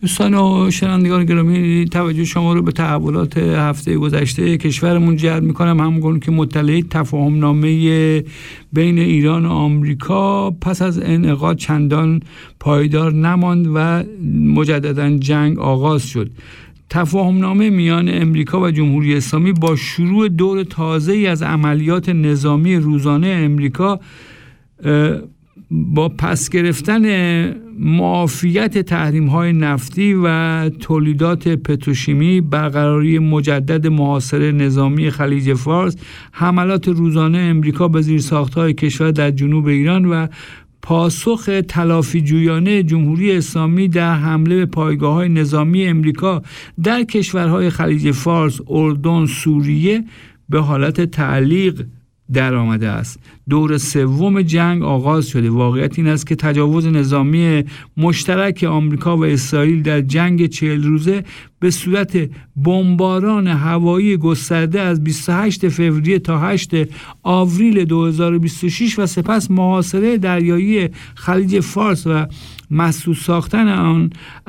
دوستان و شنوندگان گرامی، توجه شما رو به تحولات هفته گذشته کشورمون جلب می‌کنم. همونگونه که مطلعید، تفاهم‌نامه بین ایران و آمریکا پس از انعقاد چندان پایدار نماند و مجدداً جنگ آغاز شد. تفاهم‌نامه میان امریکا و جمهوری اسلامی با شروع دور تازه‌ای از عملیات نظامی روزانه امریکا با پس گرفتن معافیت تحریم‌های نفتی و تولیدات پتروشیمی، برقراری مجدد محاصره نظامی خلیج فارس، حملات روزانه امریکا به زیرساخت‌های کشور در جنوب ایران و پاسخ تلافی جویانه جمهوری اسلامی در حمله به پایگاه‌های نظامی امریکا در کشورهای خلیج فارس، اردن، سوریه به حالت تعلیق در آمده است. دور سوم جنگ آغاز شده. واقعیت این است که تجاوز نظامی مشترک آمریکا و اسرائیل در جنگ 40 روزه به صورت بمباران هوایی گسترده از 28 فوریه تا 8 آوریل 2026 و سپس محاصره دریایی خلیج فارس و مسدود ساختن آن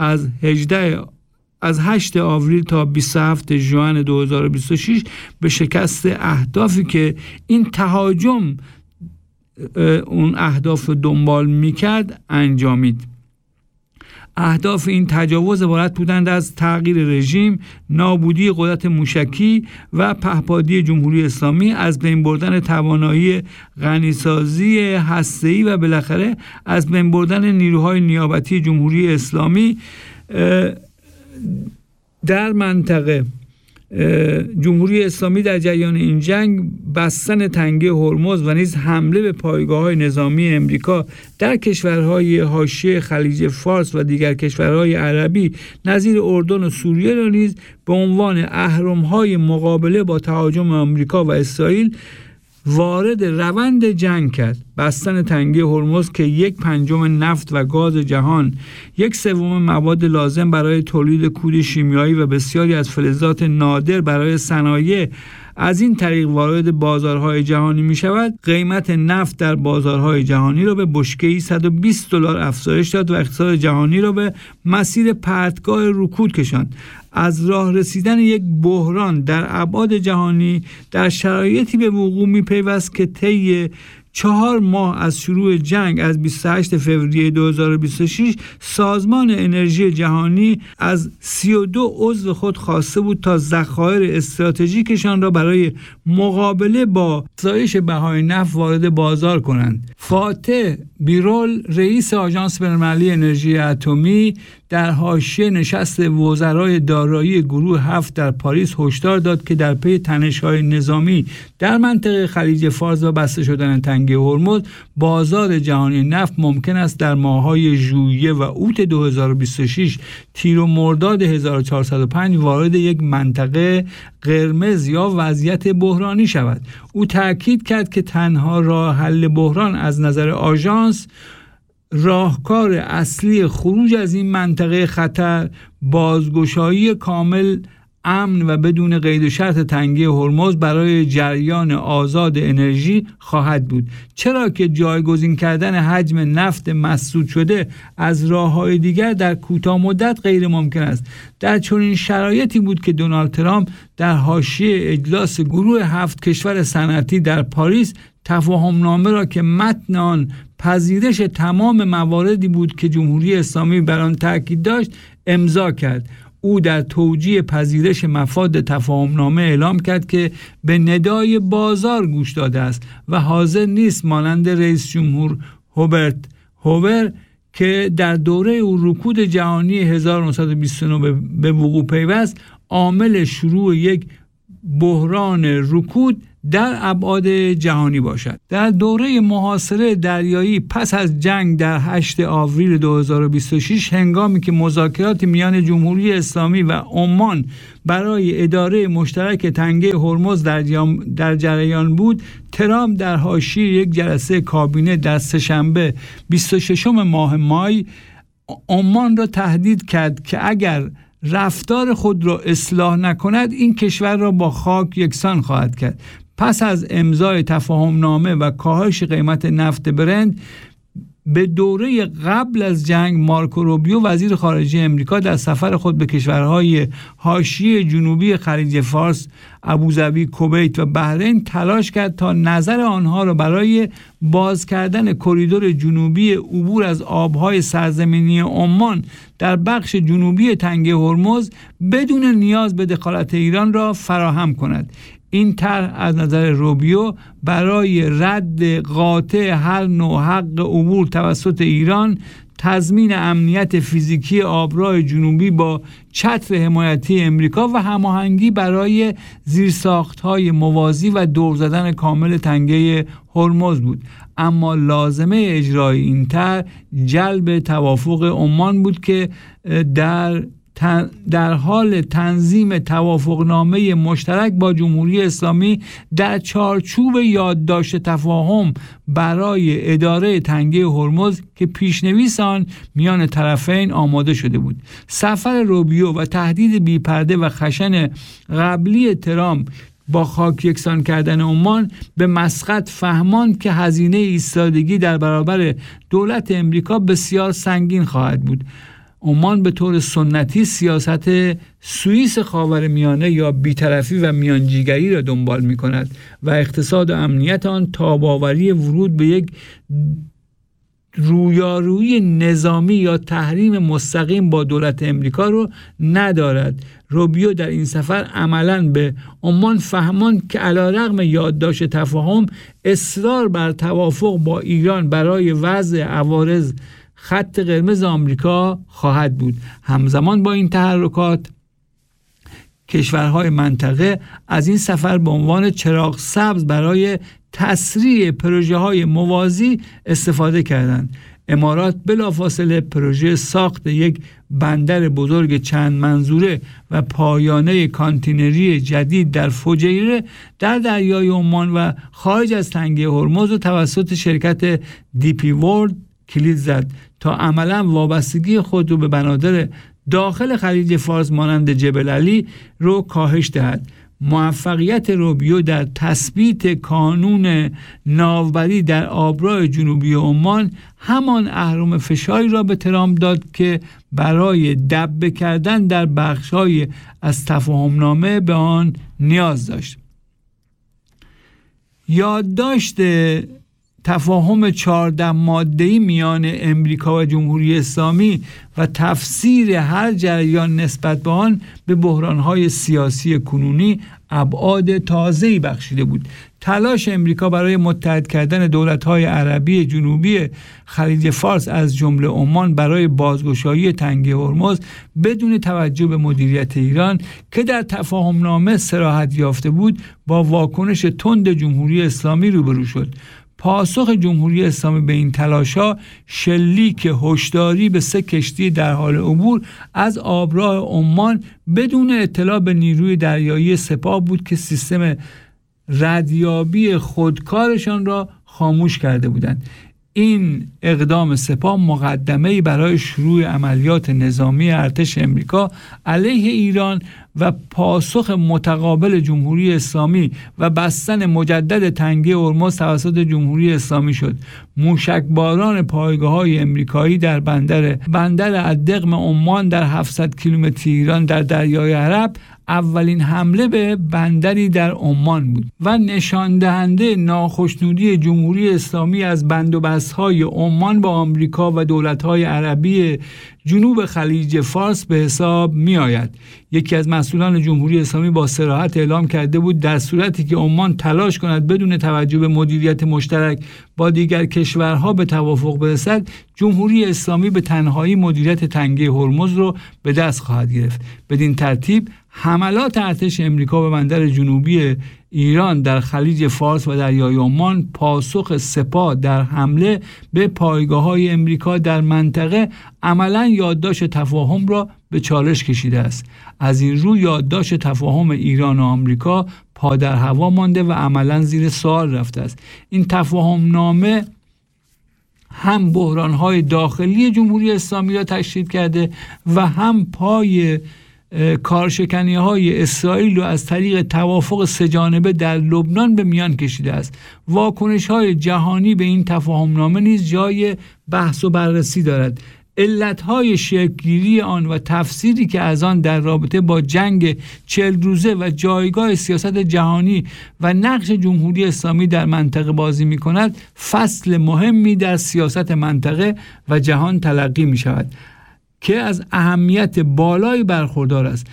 از 8 آوریل تا 27 ژوئن 2026 به شکست اهدافی که این تهاجم اون اهداف دنبال میکرد انجامید. اهداف این تجاوز عبارت بودند از تغییر رژیم، نابودی قدرت موشکی و پهپادی جمهوری اسلامی، از بین بردن توانایی غنیسازی هسته‌ای و بالاخره از بین بردن نیروهای نیابتی جمهوری اسلامی در منطقه. جمهوری اسلامی در جریان این جنگ بستن تنگه هرمز و نیز حمله به پایگاه‌های نظامی امریکا در کشورهای حاشیه خلیج فارس و دیگر کشورهای عربی نظیر اردن و سوریه را نیز به عنوان اهرم‌های مقابله با تهاجم آمریکا و اسرائیل وارد روند جنگ کرد. بستن تنگه هرمز که 1/5 نفت و گاز جهان، 1/3 مواد لازم برای تولید کود شیمیایی و بسیاری از فلزات نادر برای صنایع از این طریق وارد بازارهای جهانی می شود، قیمت نفت در بازارهای جهانی را به بشکه‌ای $120 افزایش داد و اقتصاد جهانی را به مسیر پرتگاه رکود کشاند. از راه رسیدن یک بحران در ابعاد جهانی در شرایطی به وقوع می پیوست که طی 4 ماه از شروع جنگ از 28 فوریه 2026 سازمان انرژی جهانی از 32 عضو خود خواسته بود تا ذخایر استراتژیکشان را برای مقابله با افزایش بهای نفت وارد بازار کنند. فاتح بیرول، رئیس آژانس بین‌المللی انرژی اتمی، در حاشیه نشست وزرای دارایی گروه 7 در پاریس هشدار داد که در پی تنش‌های نظامی در منطقه خلیج فارس و بسته شدن تنگه هرمز، بازار جهانی نفت ممکن است در ماه‌های ژوئیه و اوت 2026 تیر و مرداد 1405 وارد یک منطقه قرمز یا وضعیت بحرانی شود. او تأکید کرد که تنها راه حل بحران از نظر آژانس راهکار اصلی خروج از این منطقه خطر بازگشایی کامل، امن و بدون قید و شرط تنگه هرمز برای جریان آزاد انرژی خواهد بود، چرا که جایگزین کردن حجم نفت مسدود شده از راه‌های دیگر در کوتاه مدت غیر ممکن است. در چنین شرایطی بود که دونالد ترامپ در حاشیه اجلاس گروه 7 کشور صنعتی در پاریس تفاهمنامه را که متن آن پذیرش تمام مواردی بود که جمهوری اسلامی بر آن تاکید داشت امضا کرد. او در توجیه پذیرش مفاد تفاهمنامه اعلام کرد که به ندای بازار گوش داده است و حاضر نیست مانند رئیس جمهور هوبرت هوور که در دوره او رکود جهانی 1929 به وقوع پیوست عامل شروع یک بحران رکود در ابعاد جهانی باشد. در دوره محاصره دریایی پس از جنگ در 8 آوریل 2026 هنگامی که مذاکرات میان جمهوری اسلامی و عمان برای اداره مشترک تنگه هرمز در جریان بود، ترامپ در حاشیه یک جلسه کابینه در سه‌شنبه 26 ماه مای عمان را تهدید کرد که اگر رفتار خود را اصلاح نکند این کشور را با خاک یکسان خواهد کرد. پس از امضای تفاهمنامه و کاهش قیمت نفت برنت به دوره قبل از جنگ مارکو روبیو وزیر خارجه امریکا در سفر خود به کشورهای حاشیه جنوبی خلیج فارس، ابوظبی، کویت و بحرین تلاش کرد تا نظر آنها را برای باز کردن کریدور جنوبی عبور از آبهای سرزمینی عمان در بخش جنوبی تنگه هرمز بدون نیاز به دخالت ایران را فراهم کند. این طرح از نظر روبیو برای رد قاطع هر نوع حق عبور توسط ایران، تضمین امنیت فیزیکی آبراه جنوبی با چتر حمایتی امریکا و هماهنگی برای زیرساخت‌های موازی و دور زدن کامل تنگه هرمز بود. اما لازمه اجرای این طرح جلب توافق عمان بود که در حال تنظیم توافقنامه مشترک با جمهوری اسلامی در چارچوب یادداشت تفاهم برای اداره تنگه هرمز که پیشنویس آن میان طرفین آماده شده بود. سفر روبیو و تهدید بی‌پرده و خشن قبلی ترامپ با خاک یکسان کردن عمان به مسقط فهماند که هزینه ایستادگی در برابر دولت امریکا بسیار سنگین خواهد بود. عمان به طور سنتی سیاست سوئیس خاورمیانه یا بی‌طرفی و میانجیگری را دنبال می‌کند و اقتصاد و امنیت آن تاب‌آوری ورود به یک رویارویی نظامی یا تحریم مستقیم با دولت امریکا رو ندارد. روبیو در این سفر عملاً به عمان فهماند که علیرغم یادداشت تفاهم اصرار بر توافق با ایران برای وضع عوارض خط قرمز آمریکا خواهد بود. همزمان با این تحرکات کشورهای منطقه از این سفر به عنوان چراغ سبز برای تسریع پروژه‌های موازی استفاده کردند. امارات بلافاصله پروژه ساخت یک بندر بزرگ چند منظوره و پایانه کانتینری جدید در فجیره در دریای عمان و خارج از تنگه هرمز و توسط شرکت دیپی ورلد کلید زد تا عملاً وابستگی خود رو به بنادر داخل خلیج فارس مانند جبل علی رو کاهش دهد. موفقیت روبیو در تثبیت کانون ناوبری در آبراه جنوبی عمان همان اهرم فشاری را به ترامپ داد که برای دبه کردن در بخش‌های از تفاهمنامه به آن نیاز داشت. یادداشت تفاهم 14 ماده‌ای میان امریکا و جمهوری اسلامی و تفسیر هر جریان نسبت به آن به بحران‌های سیاسی کنونی ابعاد تازه‌ای بخشیده بود. تلاش امریکا برای متحد کردن دولت‌های عربی جنوبی خلیج فارس از جمله عمان برای بازگشایی تنگه هرمز بدون توجه به مدیریت ایران که در تفاهمنامه صراحت یافته بود با واکنش تند جمهوری اسلامی روبرو شد. پاسخ جمهوری اسلامی به این تلاش‌ها شلیک هشداری به 3 کشتی در حال عبور از آبراه عمان بدون اطلاع به نیروی دریایی سپاه بود که سیستم ردیابی خودکارشان را خاموش کرده بودند. این اقدام سپاه مقدمه‌ای برای شروع عملیات نظامی ارتش امریکا علیه ایران و پاسخ متقابل جمهوری اسلامی و بستن مجدد تنگه هرمز توسط جمهوری اسلامی شد. موشکباران پایگاه‌های امریکایی در بندر الدقم عمان در 700 کیلومتری ایران در دریای عرب اولین حمله به بندری در عمان بود و نشان دهنده ناخشنودی جمهوری اسلامی از بندوبست‌های عمان با آمریکا و دولت‌های عربی جنوب خلیج فارس به حساب می آید. یکی از مسئولان جمهوری اسلامی با صراحت اعلام کرده بود در صورتی که عمان تلاش کند بدون توجه به مدیریت مشترک با دیگر کشورها به توافق برسد، جمهوری اسلامی به تنهایی مدیریت تنگه هرمز رو به دست خواهد گرفت. بدین ترتیب حملات ارتش امریکا به بندر جنوبی ایران در خلیج فارس و دریای عمان پاسخ سپاه در حمله به پایگاه‌های امریکا در منطقه عملاً یادداشت تفاهم را به چالش کشیده است. از این رو یادداشت تفاهم ایران و آمریکا پا در هوا مانده و عملاً زیر سوال رفته است. این تفاهم نامه هم بحران‌های داخلی جمهوری اسلامی را تشدید کرده و هم پای کارشکنی‌های اسرائیل رو از طریق توافق سه‌جانبه در لبنان به میان کشیده است. واکنش‌های جهانی به این تفاهم‌نامه نیز جای بحث و بررسی دارد. علتهای شکل‌گیری آن و تفسیری که از آن در رابطه با جنگ 40 روزه و جایگاه سیاست جهانی و نقش جمهوری اسلامی در منطقه بازی می‌کند، فصل مهمی در سیاست منطقه و جهان تلقی می‌شود که از اهمیت بالایی برخوردار است.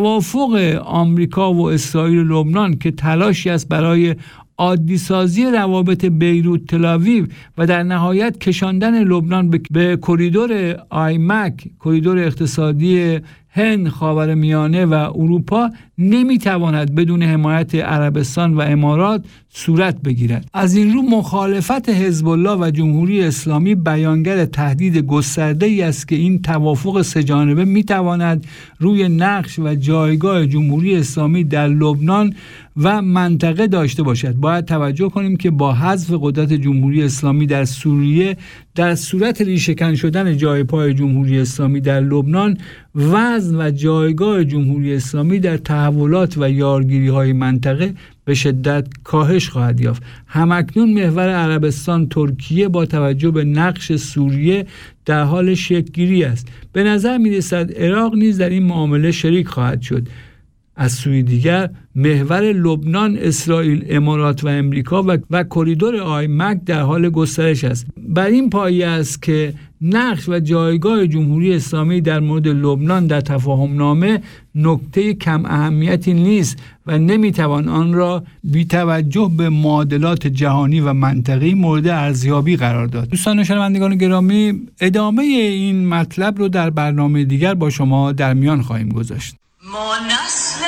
توافق آمریکا و اسرائیل و لبنان که تلاشی است برای عادی سازی روابط بیروت تل‌آویو و در نهایت کشاندن لبنان به کریدور آیمک، کریدور اقتصادی هند، خاورمیانه و اروپا، نمیتواند بدون حمایت عربستان و امارات صورت بگیرد. از این رو مخالفت حزب الله و جمهوری اسلامی بیانگر تهدید گسترده‌ای است که این توافق سه‌جانبه میتواند روی نقش و جایگاه جمهوری اسلامی در لبنان و منطقه داشته باشد. باید توجه کنیم که با حذف قدرت جمهوری اسلامی در سوریه، در صورت ریشه‌کن شدن جای پای جمهوری اسلامی در لبنان، وزن و جایگاه جمهوری اسلامی در تحولات و یارگیری‌های منطقه به شدت کاهش خواهد یافت. همکنون محور عربستان ترکیه با توجه به نقش سوریه در حال شکل‌گیری است. به نظر می‌رسد عراق نیز در این معامله شریک خواهد شد. از سوی دیگر محور لبنان، اسرائیل، امارات و امریکا و کریدور آیمک در حال گسترش است. بر این پایه است که نقش و جایگاه جمهوری اسلامی در مورد لبنان در تفاهم‌نامه نکته کم اهمیتی نیست و نمیتوان آن را بی توجه به معادلات جهانی و منطقه‌ای مورد ارزیابی قرار داد. دوستان و شنوندگان گرامی، ادامه این مطلب رو در برنامه دیگر با شما در میان خواهیم گذاشت.